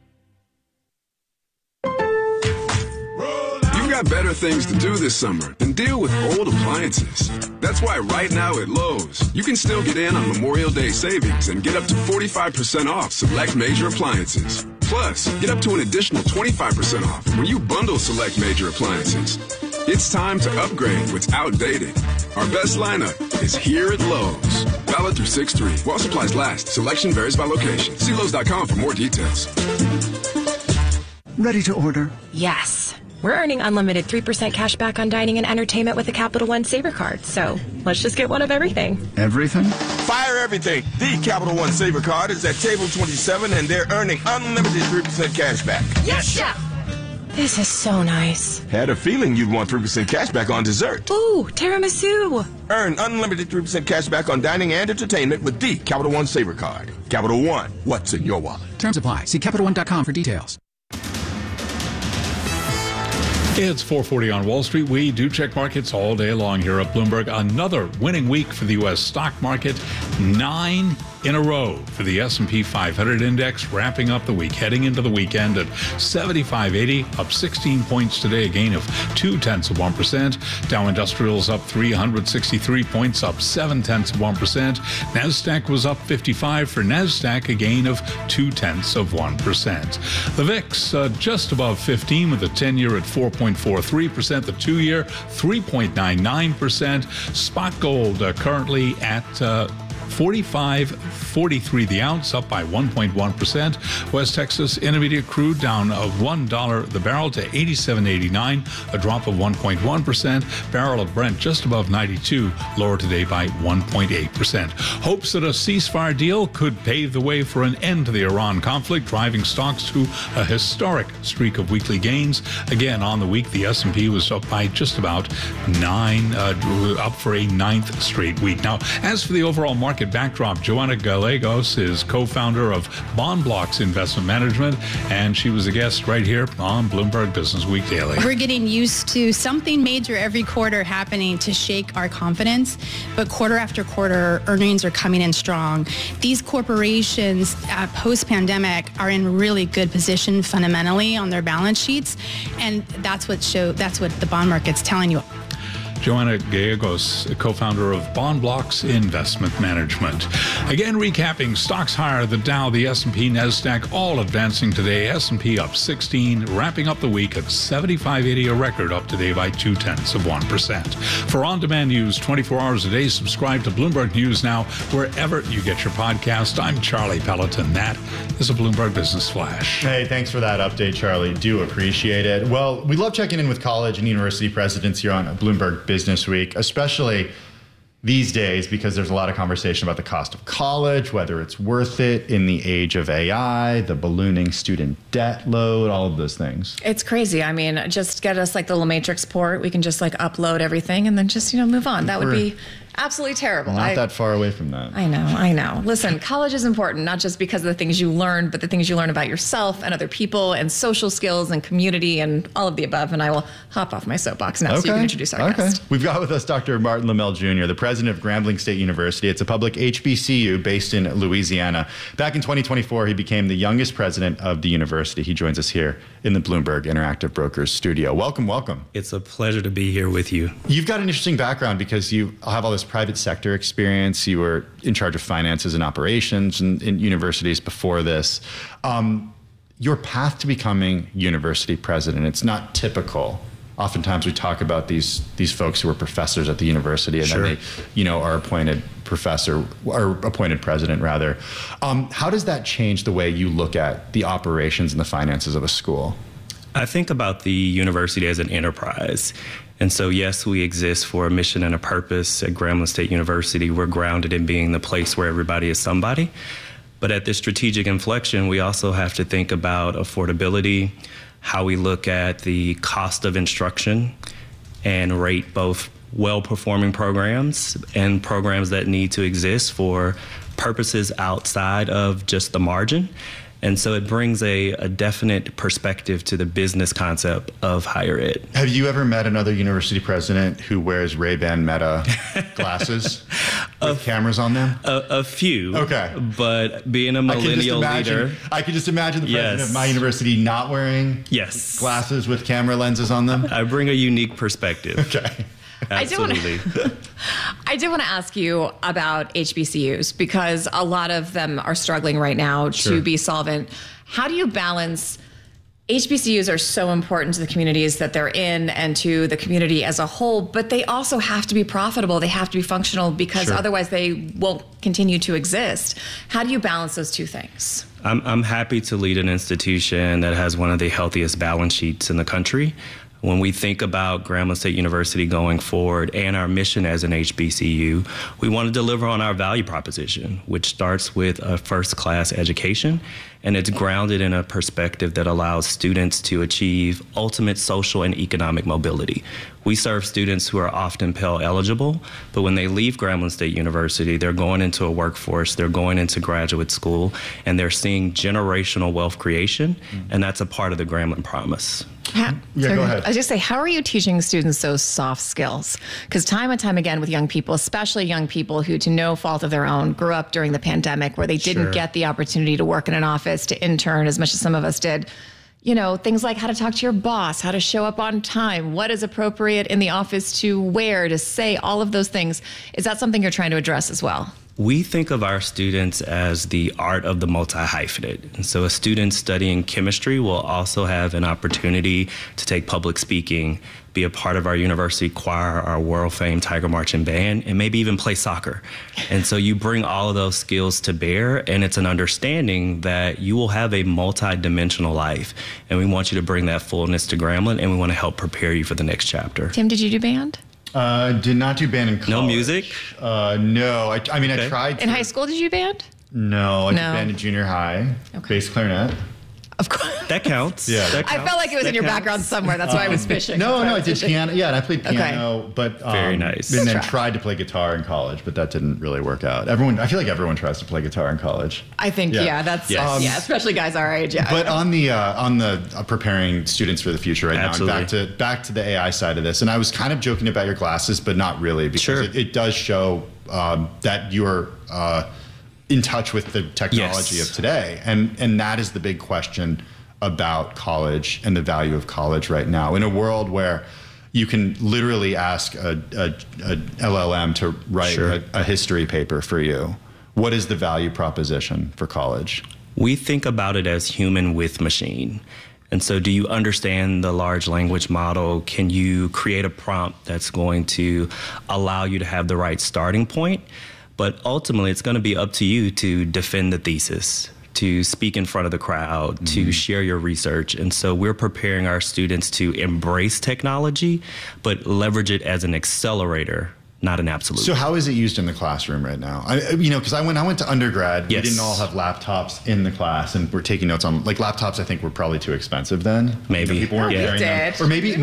You've got better things to do this summer than deal with old appliances. That's why right now at Lowe's, you can still get in on Memorial Day savings and get up to 45% off select major appliances. Plus, get up to an additional 25% off when you bundle select major appliances. It's time to upgrade what's outdated. Our best lineup is here at Lowe's. Valid through 6/3. While supplies last. Selection varies by location. See Lowe's.com for more details.
Ready to order?
Yes. We're earning unlimited 3% cash back on dining and entertainment with the Capital One Saver Card. So let's just get one of everything.
Everything?
Fire everything. The Capital One Saver Card is at table 27, and they're earning unlimited 3% cash back.
Yes, Chef! This is so nice.
Had a feeling you'd want 3% cash back on dessert.
Ooh, tiramisu.
Earn unlimited 3% cash back on dining and entertainment with the Capital One Saver Card. Capital One, what's in your wallet?
Terms apply. See CapitalOne.com for details.
It's 4:40 on Wall Street. We do check markets all day long here at Bloomberg. Another winning week for the U.S. stock market. 9 in a row for the S&P 500 index, wrapping up the week, heading into the weekend at 7580, up 16 points today, a gain of 0.2%. Dow Industrials up 363 points, up 0.7%. NASDAQ was up 55 for NASDAQ, a gain of 0.2%. The VIX just above 15 with the 10-year at 4.43%, the 2-year 3.99%. Spot gold currently at $45.43 the ounce, up by 1.1%. West Texas Intermediate crude down $1 the barrel to $87.89, a drop of 1.1%. Barrel of Brent just above 92, lower today by 1.8%. Hopes that a ceasefire deal could pave the way for an end to the Iran conflict, driving stocks to a historic streak of weekly gains. Again, on the week, the S&P was up by just about 9, up for a 9th straight week. Now, as for the overall market, market backdrop. Joanna Gallegos is co-founder of BondBlocks Investment Management, and she was a guest right here on Bloomberg Business Week Daily.
We're getting used to something major every quarter happening to shake our confidence, but quarter after quarter, earnings are coming in strong. These corporations post-pandemic are in really good position fundamentally on their balance sheets, and that's what the bond market's telling you.
Joanna Gallegos, co-founder of BondBlocks Investment Management. Again, recapping, stocks higher, the Dow, the S&P, NASDAQ, all advancing today. S&P up 16, wrapping up the week at 75.80, a record up today by 0.2%. For on-demand news 24 hours a day, subscribe to Bloomberg News Now wherever you get your podcast. I'm Charlie Pelleton. That is a Bloomberg Business Flash.
Hey, thanks for that update, Charlie. Do appreciate it. Well, we love checking in with college and university presidents here on Bloomberg Business Week, especially these days because there's a lot of conversation about the cost of college, whether it's worth it in the age of AI, the ballooning student debt load, all of those things.
It's crazy. I mean, just get us like the little Matrix port. We can just like upload everything and then just, move on. That would be absolutely terrible.
Not that far away from that.
I know. Listen, college is important, not just because of the things you learn, but the things you learn about yourself and other people and social skills and community and all of the above. And I will hop off my soapbox now so you can introduce our guest.
We've got with us Dr. Martin Lemel Jr., the president of Grambling State University. It's a public HBCU based in Louisiana. Back in 2024, he became the youngest president of the university. He joins us here in the Bloomberg Interactive Brokers studio. Welcome.
It's a pleasure to be here with you.
You've got an interesting background because you have all this private sector experience. You were in charge of finances and operations in universities before this. Your path to becoming university president, it's not typical. Oftentimes we talk about these folks who are professors at the university and then they, are appointed professor or appointed president rather. How does that change the way you look at the operations and the finances of a school?
I think about the university as an enterprise. And so, yes, we exist for a mission and a purpose at Grambling State University. We're grounded in being the place where everybody is somebody. But at this strategic inflection, we also have to think about affordability, how we look at the cost of instruction and rate both well-performing programs and programs that need to exist for purposes outside of just the margin. And so it brings a definite perspective to the business concept of higher ed.
Have you ever met another university president who wears Ray-Ban Meta glasses with cameras on them?
A few.
Okay.
But being a millennial leader.
I could just imagine the president of my university not wearing glasses with camera lenses on them.
I bring a unique perspective.
Okay.
Absolutely.
I do want to ask you about HBCUs because a lot of them are struggling right now to be solvent. How do you balance HBCUs are so important to the communities that they're in and to the community as a whole, but they also have to be profitable. They have to be functional because otherwise they won't continue to exist. How do you balance those two things?
I'm happy to lead an institution that has one of the healthiest balance sheets in the country. When we think about Grambling State University going forward and our mission as an HBCU, we want to deliver on our value proposition, which starts with a first-class education, and it's grounded in a perspective that allows students to achieve ultimate social and economic mobility. We serve students who are often Pell eligible, but when they leave Grambling State University, they're going into a workforce, they're going into graduate school, and they're seeing generational wealth creation, and that's a part of the Grambling Promise.
Go ahead.
I was just say, how are you teaching students those soft skills? Because time and time again with young people, especially young people who, to no fault of their own, grew up during the pandemic where they didn't get the opportunity to work in an office, to intern as much as some of us did. Things like how to talk to your boss, how to show up on time, what is appropriate in the office to wear, to say, all of those things. Is that something you're trying to address as well?
We think of our students as the art of the multi-hyphenate. And so a student studying chemistry will also have an opportunity to take public speaking, be a part of our university choir, our world-famed Tiger Marching Band, and maybe even play soccer. And so you bring all of those skills to bear, and it's an understanding that you will have a multi-dimensional life. And we want you to bring that fullness to Grambling, and we want to help prepare you for the next chapter.
Tim, did you do band?
Did not do band in college.
No music?
No. I tried to.
In high school, did you do band?
No, I did band in junior high. Bass clarinet.
Of course.
That counts.
Yeah.
That
I
counts.
felt like it was
That
in your
counts.
background somewhere. That's why I was fishing.
No,
That's why
I did
fishing.
piano. Yeah, and I played piano, but
Very nice.
And then
Try.
tried to play guitar in college, but that didn't really work out. I feel like everyone tries to play guitar in college.
I think, that's, especially guys our age. Yeah.
But on the preparing students for the future right
Absolutely.
now, and back to the AI side of this, and I was kind of joking about your classes, but not really, because it does show that you're in touch with the technology of today, and that is the big question about college and the value of college right now in a world where you can literally ask a LLM to write a history paper for you. What is the value proposition for college?
We think about it as human with machine. And so do you understand the large language model? Can you create a prompt that's going to allow you to have the right starting point? But ultimately, it's going to be up to you to defend the thesis, to speak in front of the crowd, to share your research. And so we're preparing our students to embrace technology, but leverage it as an accelerator, not an absolute.
So how is it used in the classroom right now? Because when I went to undergrad, we didn't all have laptops in the class, and we're taking notes on laptops. I think were probably too expensive then.
Maybe
people weren't carrying them, or maybe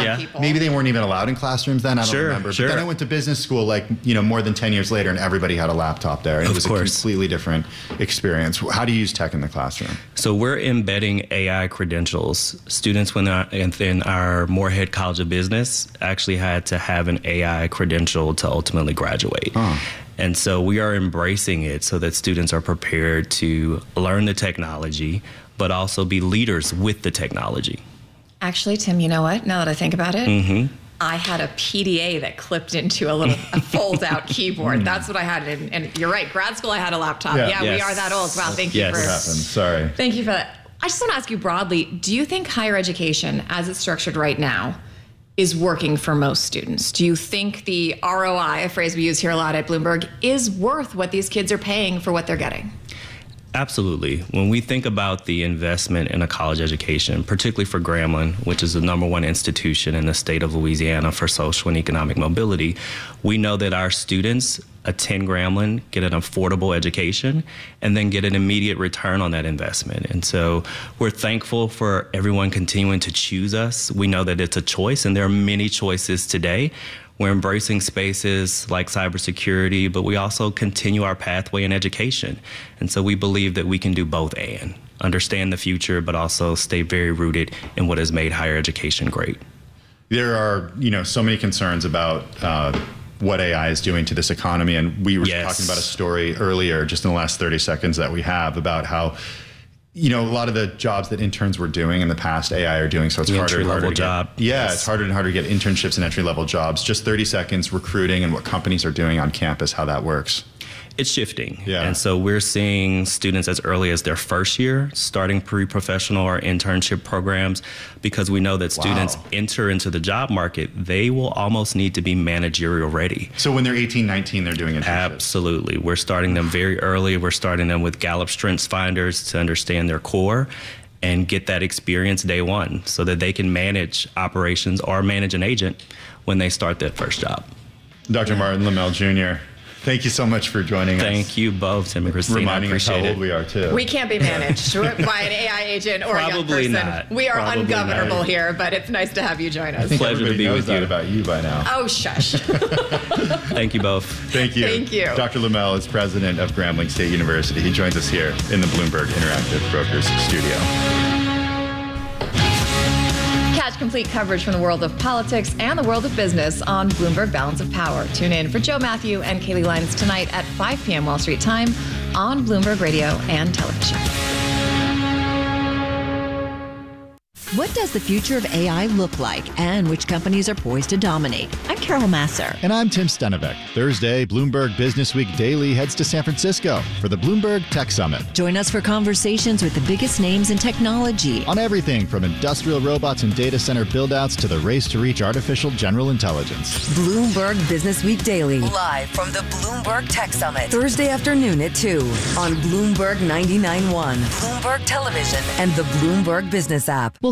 they weren't even allowed in classrooms then. I don't remember. But then I went to business school, more than 10 years later, and everybody had a laptop there, and it was a completely different experience. How do you use tech in the classroom?
So we're embedding AI credentials. Students within our Morehead College of Business actually had to have an AI credential to ultimately graduate. And so we are embracing it so that students are prepared to learn the technology, but also be leaders with the technology.
Actually, Tim, you know what? Now that I think about it, I had a PDA that clipped into a fold-out keyboard. That's what I had. And you're right, grad school, I had a laptop. Yeah, we are that old. Wow, thank you for...
What happened? Sorry.
Thank you for that. I just want to ask you broadly, do you think higher education, as it's structured right now, is working for most students? Do you think the ROI, a phrase we use here a lot at Bloomberg, is worth what these kids are paying for what they're getting?
Absolutely. When we think about the investment in a college education, particularly for Grambling, which is the #1 institution in the state of Louisiana for social and economic mobility, we know that our students attend Grambling, get an affordable education, and then get an immediate return on that investment. And so we're thankful for everyone continuing to choose us. We know that it's a choice, and there are many choices today. We're embracing spaces like cybersecurity, but we also continue our pathway in education. And so we believe that we can do both and understand the future, but also stay very rooted in what has made higher education great.
There are, so many concerns about what AI is doing to this economy. And we were talking about a story earlier, just in the last 30 seconds that we have, about how a lot of the jobs that interns were doing in the past, AI are doing, so it's harder and harder to get. It's harder and harder to get internships and entry-level jobs. Just 30 seconds, recruiting and what companies are doing on campus, how that works.
It's shifting. And so we're seeing students as early as their first year starting pre-professional or internship programs, because we know that students enter into the job market, they will almost need to be managerial ready.
So when they're 18, 19, they're doing internships?
Absolutely. We're starting them very early. We're starting them with Gallup Strengths Finders to understand their core and get that experience day one so that they can manage operations or manage an agent when they start that first job.
Dr. Martin Lemel Jr., thank you so much for joining us.
Thank you both, Tim and Christine.
Reminding us how old we are, too.
We can't be managed by an AI agent or a young person.
Not.
We are ungovernable here, but it's nice to have you join us.
I think
Pleasure to be with you.
About you by now.
Oh, shush.
Thank you both.
Thank you.
Thank you.
Dr. Lemel is president of Grambling State University. He joins us here in the Bloomberg Interactive Brokers studio.
Catch complete coverage from the world of politics and the world of business on Bloomberg Balance of Power. Tune in for Joe Matthew and Kaylee Lyons tonight at 5 p.m. Wall Street time on Bloomberg Radio and television.
What does the future of AI look like, and which companies are poised to dominate? I'm Carol Masser.
And I'm Tim Stenevec. Thursday, Bloomberg Business Week Daily heads to San Francisco for the Bloomberg Tech Summit.
Join us for conversations with the biggest names in technology.
On everything from industrial robots and data center buildouts to the race to reach artificial general intelligence.
Bloomberg Business Week Daily. Live from the Bloomberg Tech Summit. Thursday afternoon at 2 on Bloomberg 99.1, Bloomberg Television, and the Bloomberg Business app.
We'll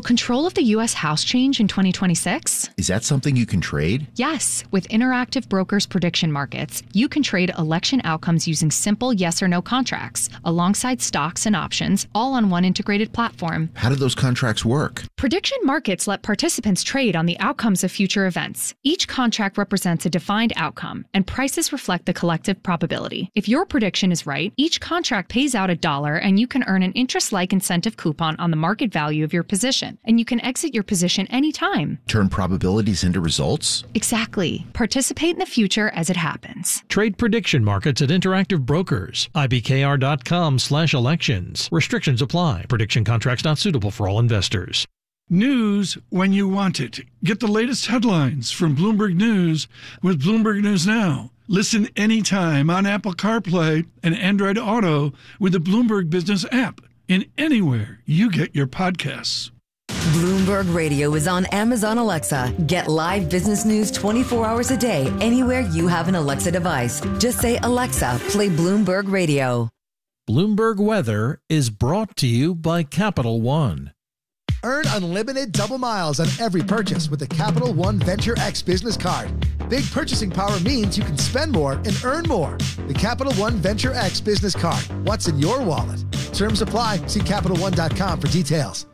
control of the U.S. House change in 2026?
Is that something you can trade?
Yes. With Interactive Brokers Prediction Markets, you can trade election outcomes using simple yes or no contracts, alongside stocks and options, all on one integrated platform.
How do those contracts work?
Prediction markets let participants trade on the outcomes of future events. Each contract represents a defined outcome, and prices reflect the collective probability. If your prediction is right, each contract pays out $1, and you can earn an interest-like incentive coupon on the market value of your position, and you can exit your position anytime.
Turn probabilities into results?
Exactly. Participate in the future as it happens.
Trade prediction markets at Interactive Brokers. IBKR.com/elections. Restrictions apply. Prediction contracts not suitable for all investors.
News when you want it. Get the latest headlines from Bloomberg News with Bloomberg News Now. Listen anytime on Apple CarPlay and Android Auto with the Bloomberg Business app and anywhere you get your podcasts.
Bloomberg Radio is on Amazon Alexa. Get live business news 24 hours a day anywhere you have an Alexa device. Just say, Alexa, play Bloomberg Radio.
Bloomberg Weather is brought to you by Capital One.
Earn unlimited double miles on every purchase with the Capital One Venture X business card. Big purchasing power means you can spend more and earn more. The Capital One Venture X business card. What's in your wallet? Terms apply. See CapitalOne.com for details.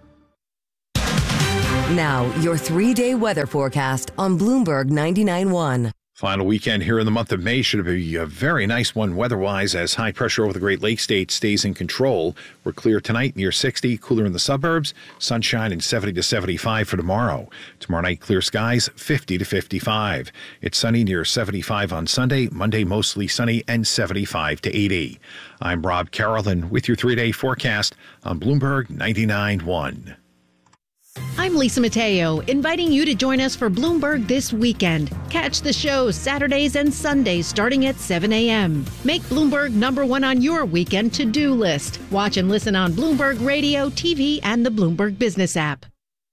Now, your 3-day weather forecast on Bloomberg 99.1.
Final weekend here in the month of May should be a very nice one weather-wise as high pressure over the Great Lakes states stays in control. We're clear tonight near 60, cooler in the suburbs, sunshine and 70 to 75 for tomorrow. Tomorrow night, clear skies, 50 to 55. It's sunny near 75 on Sunday, Monday mostly sunny and 75 to 80. I'm Rob Carrollton with your 3-day forecast on Bloomberg 99.1.
I'm Lisa Mateo, inviting you to join us for Bloomberg This Weekend. Catch the show Saturdays and Sundays starting at 7 a.m. Make Bloomberg #1 on your weekend to-do list. Watch and listen on Bloomberg Radio, TV, and the Bloomberg Business app.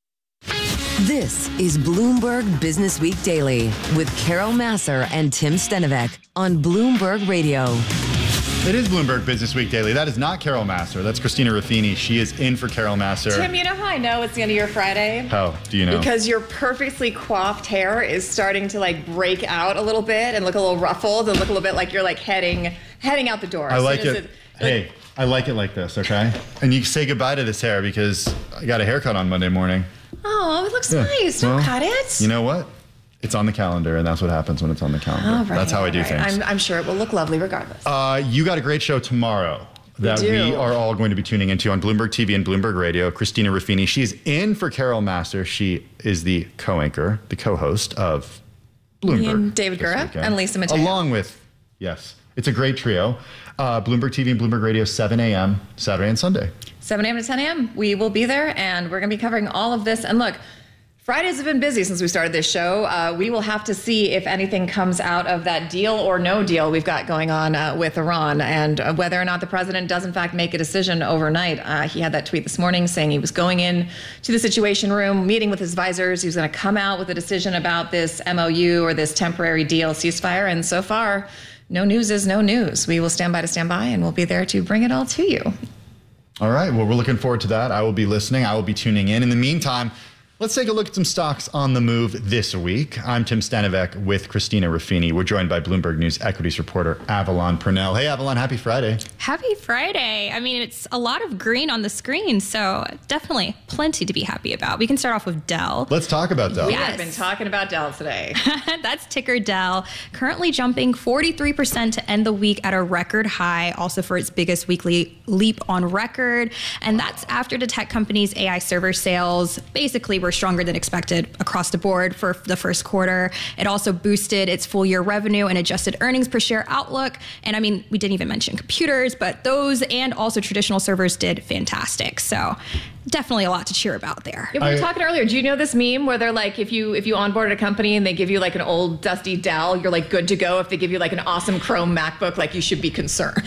This is Bloomberg Business Week Daily with Carol Massar and Tim Stenovec on Bloomberg Radio.
It is Bloomberg Business Week Daily. That is not Carol Massar. That's Christina Ruffini. She is in for Carol Massar.
Tim, you know how I know it's the end of your Friday?
How do you know?
Because your perfectly coiffed hair is starting to like break out a little bit and look a little ruffled and look a little bit like you're like heading out the door.
I like it. Hey, I like it like this, okay? And you say goodbye to this hair because I got a haircut on Monday morning.
Oh, it looks nice. Don't cut it.
You know what? It's on the calendar, and that's what happens when it's on the calendar.
All right,
that's how I do things.
I'm sure it will look lovely regardless.
You got a great show tomorrow that we are all going to be tuning into on Bloomberg TV and Bloomberg Radio. Christina Ruffini, she's in for Carol Massar. She is the co-anchor, the co-host of Bloomberg.
And David Gura and Lisa Mateo.
Along with, yes, it's a great trio. Bloomberg TV and Bloomberg Radio, 7 a.m. Saturday and Sunday.
7 a.m. to 10 a.m. We will be there, and we're going to be covering all of this. And look, Fridays have been busy since we started this show. We will have to see if anything comes out of that deal or no deal we've got going on with Iran, and whether or not the president does in fact make a decision overnight. He had that tweet this morning saying he was going in to the Situation Room, meeting with his advisors. He was going to come out with a decision about this MOU or this temporary deal ceasefire. And so far, no news is no news. We will stand by, and we'll be there to bring it all to you.
All right. Well, we're looking forward to that. I will be listening. I will be tuning in. In the meantime, let's take a look at some stocks on the move this week. I'm Tim Stenovec with Christina Ruffini. We're joined by Bloomberg News equities reporter Avalon Purnell. Hey, Avalon, happy Friday.
Happy Friday. I mean, it's a lot of green on the screen, so definitely plenty to be happy about. We can start off with Dell.
Let's talk about Dell.
We have been talking about Dell today.
That's ticker Dell, currently jumping 43% to end the week at a record high, also for its biggest weekly leap on record. And that's after the tech company's AI server sales basically were stronger than expected across the board for the first quarter. It also boosted its full year revenue and adjusted earnings per share outlook. And I mean, we didn't even mention computers, but those and also traditional servers did fantastic. So definitely a lot to cheer about there.
Yeah, we were talking earlier. Do you know this meme where they're like, if you onboard a company and they give you like an old dusty Dell, you're like good to go. If they give you like an awesome Chrome MacBook, like you should be concerned.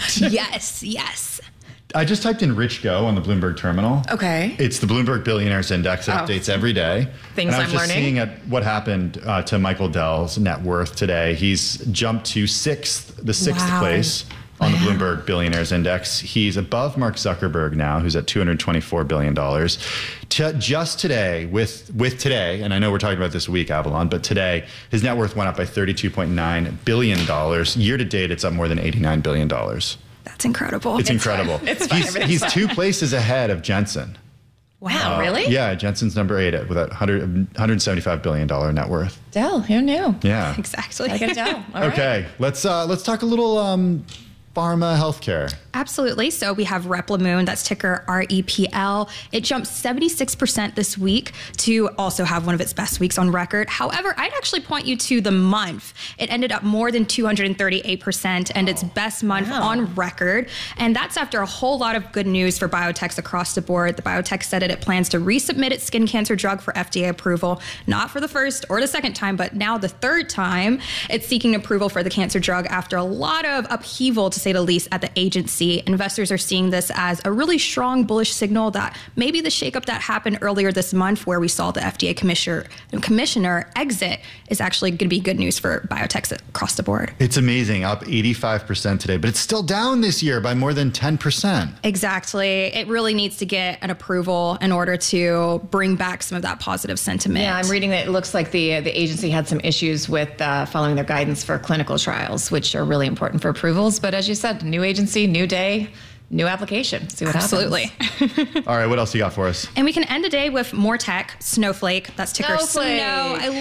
Yes.
I just typed in Rich Go on the Bloomberg terminal.
Okay.
It's the Bloomberg Billionaires Index. It updates every day.
Things I'm learning.
I was just seeing what happened to Michael Dell's net worth today. He's jumped to the sixth place on the Bloomberg Billionaires Index. He's above Mark Zuckerberg now, who's at $224 billion. Just today, with today, and I know we're talking about this week, Avalon, but today, his net worth went up by $32.9 billion. Year to date, it's up more than $89 billion.
That's incredible.
It's incredible. He's 2 places ahead of Jensen.
Wow, really?
Yeah, Jensen's number 8 with that $175 billion net worth.
Dell, who knew?
Yeah.
Exactly.
I can tell. All
okay, let's talk a little pharma healthcare.
Absolutely. So we have Replimune, that's ticker REPL. It jumped 76% this week to also have one of its best weeks on record. However, I'd actually point you to the month. It ended up more than 238% and its best month on record. And that's after a whole lot of good news for biotechs across the board. The biotech said it plans to resubmit its skin cancer drug for FDA approval, not for the first or the second time, but now the third time. It's seeking approval for the cancer drug after a lot of upheaval, to say the least, at the agency. Investors are seeing this as a really strong bullish signal that maybe the shakeup that happened earlier this month, where we saw the FDA commissioner exit, is actually going to be good news for biotechs across the board.
It's amazing, up 85% today, but it's still down this year by more than 10%.
Exactly. It really needs to get an approval in order to bring back some of that positive sentiment.
Yeah, I'm reading that it looks like the agency had some issues with following their guidance for clinical trials, which are really important for approvals. But as you said, new agency, new day, new application. See what happens.
Absolutely.
All right, what else you got for us?
And we can end the day with more tech, Snowflake. That's ticker
Snowflake.
Snow. I